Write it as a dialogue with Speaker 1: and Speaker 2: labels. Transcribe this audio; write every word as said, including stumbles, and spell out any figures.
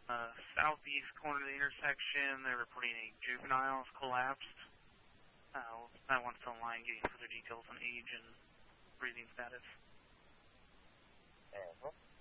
Speaker 1: uh, southeast corner of the intersection. They're reporting a juvenile has collapsed. Uh, I want to line getting further details on age and breathing status.
Speaker 2: Uh-huh.